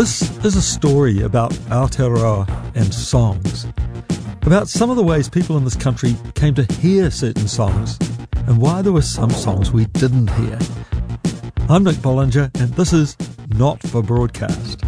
This is a story about Aotearoa and songs, about some of the ways people in this country came to hear certain songs and why there were some songs we didn't hear. I'm Nick Bollinger and this is Not for Broadcast.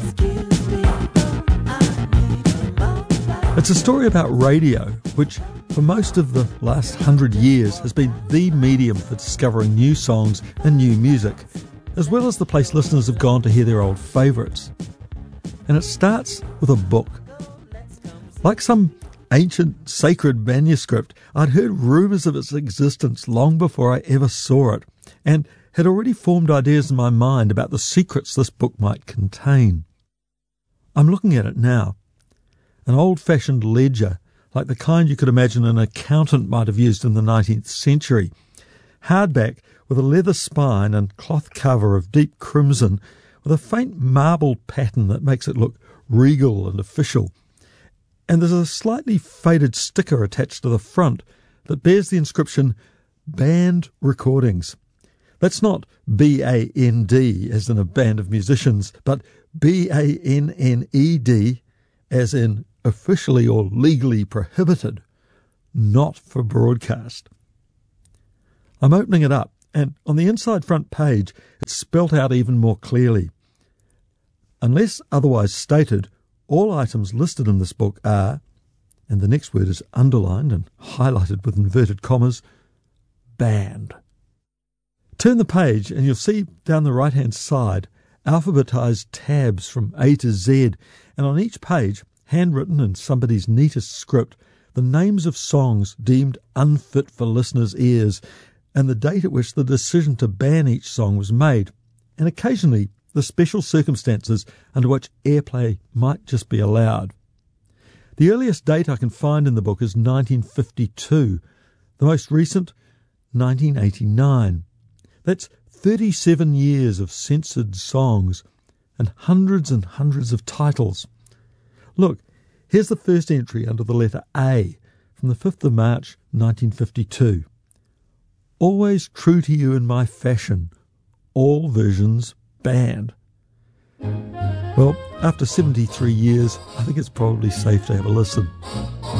It's a story about radio, which for most of the last 100 years has been the medium for discovering new songs and new music, as well as the place listeners have gone to hear their old favourites. And it starts with a book. Like some ancient sacred manuscript, I'd heard rumours of its existence long before I ever saw it, and had already formed ideas in my mind about the secrets this book might contain. I'm looking at it now. An old-fashioned ledger, like the kind you could imagine an accountant might have used in the 19th century. Hardback with a leather spine and cloth cover of deep crimson, with a faint marble pattern that makes it look regal and official. And there's a slightly faded sticker attached to the front that bears the inscription Band Recordings. That's not B-A-N-D as in a band of musicians, but B-A-N-N-E-D as in officially or legally prohibited, not for broadcast. I'm opening it up, and on the inside front page it's spelt out even more clearly. Unless otherwise stated, all items listed in this book are, and the next word is underlined and highlighted with inverted commas, banned. Turn the page and you'll see down the right-hand side alphabetised tabs from A to Z, and on each page, handwritten in somebody's neatest script, the names of songs deemed unfit for listeners' ears and the date at which the decision to ban each song was made, and occasionally the special circumstances under which airplay might just be allowed. The earliest date I can find in the book is 1952, the most recent 1989. That's 37 years of censored songs and hundreds of titles. Look, here's the first entry under the letter A from the 5th of March 1952. Always true to you in my fashion, all versions banned. Well, after 73 years, I think it's probably safe to have a listen.